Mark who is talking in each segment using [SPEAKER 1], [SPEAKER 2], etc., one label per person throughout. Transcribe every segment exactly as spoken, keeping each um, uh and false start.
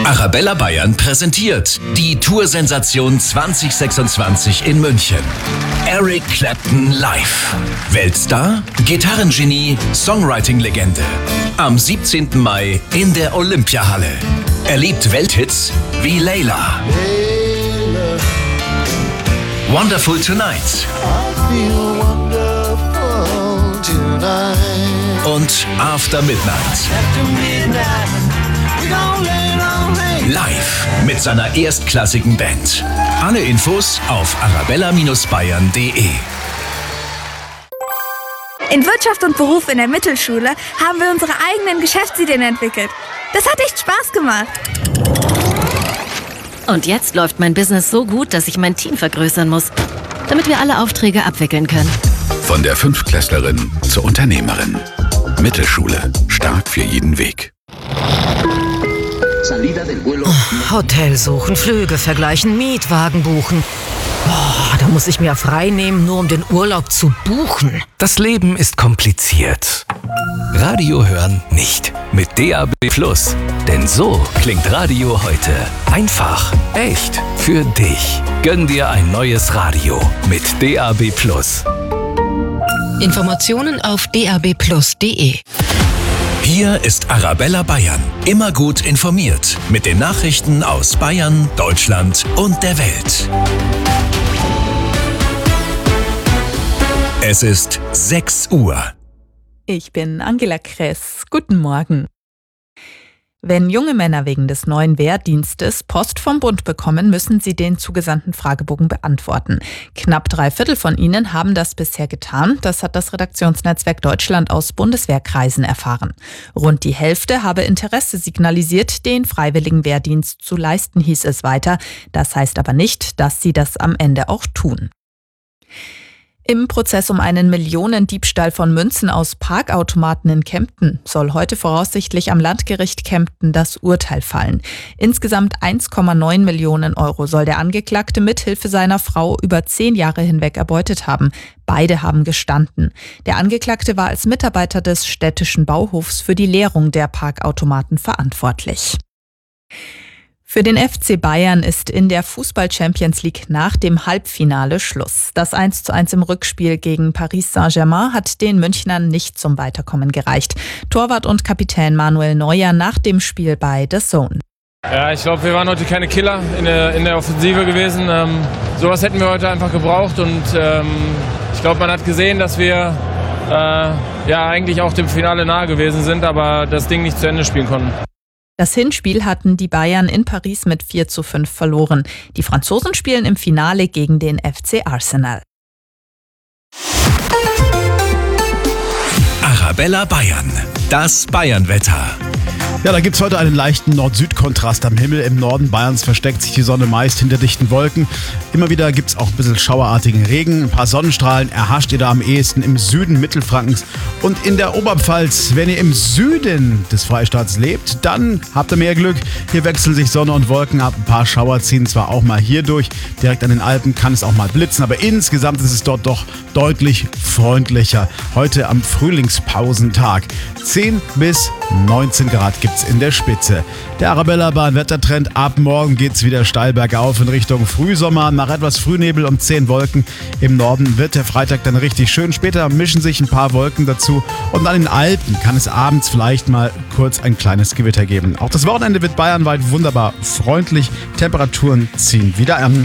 [SPEAKER 1] Arabella Bayern präsentiert die Toursensation zwanzig sechsundzwanzig in München. Eric Clapton live. Weltstar, Gitarrengenie, Songwriting-Legende. Am siebzehnten Mai in der Olympiahalle. Erlebt Welthits wie Layla, Wonderful Tonight und After Midnight. Live mit seiner erstklassigen Band. Alle Infos auf arabella Bayern punkt de.
[SPEAKER 2] In Wirtschaft und Beruf in der Mittelschule haben wir unsere eigenen Geschäftsideen entwickelt. Das hat echt Spaß gemacht.
[SPEAKER 3] Und jetzt läuft mein Business so gut, dass ich mein Team vergrößern muss, damit wir alle Aufträge abwickeln können.
[SPEAKER 4] Von der Fünftklässlerin zur Unternehmerin. Mittelschule. Stark für jeden Weg.
[SPEAKER 5] Hotel suchen, Flüge vergleichen, Mietwagen buchen. Oh, da muss ich mir frei nehmen, nur um den Urlaub zu buchen.
[SPEAKER 6] Das Leben ist kompliziert. Radio hören nicht. Mit D A B Plus. Denn so klingt Radio heute. Einfach, echt, für dich. Gönn dir ein neues Radio mit D A B Plus.
[SPEAKER 5] Informationen auf d a b plus punkt de.
[SPEAKER 1] Hier ist Arabella Bayern. Immer gut informiert. Mit den Nachrichten aus Bayern, Deutschland und der Welt. Es ist sechs Uhr.
[SPEAKER 7] Ich bin Angela Kress. Guten Morgen. Wenn junge Männer wegen des neuen Wehrdienstes Post vom Bund bekommen, müssen sie den zugesandten Fragebogen beantworten. Knapp drei Viertel von ihnen haben das bisher getan. Das hat das Redaktionsnetzwerk Deutschland aus Bundeswehrkreisen erfahren. Rund die Hälfte habe Interesse signalisiert, den freiwilligen Wehrdienst zu leisten, hieß es weiter. Das heißt aber nicht, dass sie das am Ende auch tun. Im Prozess um einen Millionendiebstahl von Münzen aus Parkautomaten in Kempten soll heute voraussichtlich am Landgericht Kempten das Urteil fallen. Insgesamt eins Komma neun Millionen Euro soll der Angeklagte mithilfe seiner Frau über zehn Jahre hinweg erbeutet haben. Beide haben gestanden. Der Angeklagte war als Mitarbeiter des städtischen Bauhofs für die Leerung der Parkautomaten verantwortlich. Für den F C Bayern ist in der Fußball-Champions League nach dem Halbfinale Schluss. Das eins zu eins im Rückspiel gegen Paris Saint-Germain hat den Münchnern nicht zum Weiterkommen gereicht. Torwart und Kapitän Manuel Neuer nach dem Spiel bei The Zone.
[SPEAKER 8] Ja, ich glaube, wir waren heute keine Killer in der, in der Offensive gewesen. Ähm, sowas hätten wir heute einfach gebraucht und ähm, ich glaube, man hat gesehen, dass wir äh, ja eigentlich auch dem Finale nahe gewesen sind, aber das Ding nicht zu Ende spielen konnten.
[SPEAKER 7] Das Hinspiel hatten die Bayern in Paris mit vier zu fünf verloren. Die Franzosen spielen im Finale gegen den F C Arsenal.
[SPEAKER 1] Arabella Bayern. Das Bayernwetter.
[SPEAKER 9] Ja, da gibt's heute einen leichten Nord-Süd-Kontrast am Himmel. Im Norden Bayerns versteckt sich die Sonne meist hinter dichten Wolken. Immer wieder gibt's auch ein bisschen schauerartigen Regen. Ein paar Sonnenstrahlen erhascht ihr da am ehesten im Süden Mittelfrankens und in der Oberpfalz. Wenn ihr im Süden des Freistaats lebt, dann habt ihr mehr Glück. Hier wechseln sich Sonne und Wolken ab. Ein paar Schauer ziehen zwar auch mal hier durch. Direkt an den Alpen kann es auch mal blitzen, aber insgesamt ist es dort doch deutlich freundlicher. Heute am Frühlingspausentag. zehn bis neunzehn Grad gibt's in der Spitze. Der Arabella Bahn Wettertrend. Ab morgen geht's wieder steil bergauf in Richtung Frühsommer. Nach etwas Frühnebel und zehn Wolken. Im Norden wird der Freitag dann richtig schön. Später mischen sich ein paar Wolken dazu. Und an den Alpen kann es abends vielleicht mal kurz ein kleines Gewitter geben. Auch das Wochenende wird bayernweit wunderbar freundlich. Temperaturen ziehen wieder an.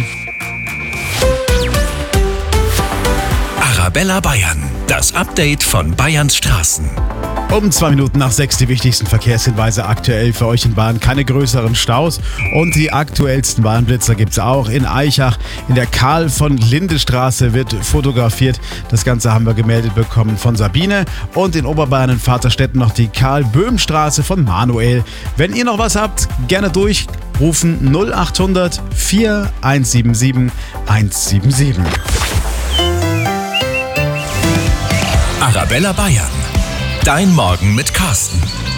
[SPEAKER 1] Arabella Bayern. Das Update von Bayerns Straßen.
[SPEAKER 9] Um zwei Minuten nach sechs die wichtigsten Verkehrshinweise aktuell für euch in Bayern. Keine größeren Staus und die aktuellsten Bahnblitzer gibt es auch in Aichach. In der Karl von Linde Straße wird fotografiert. Das Ganze haben wir gemeldet bekommen von Sabine. Und in Oberbayern in Vaterstetten noch die Karl-Böhm-Straße von Manuel. Wenn ihr noch was habt, gerne durchrufen null acht hundert vier eins sieben sieben eins sieben sieben.
[SPEAKER 1] Arabella Bayern. Dein Morgen mit Carsten.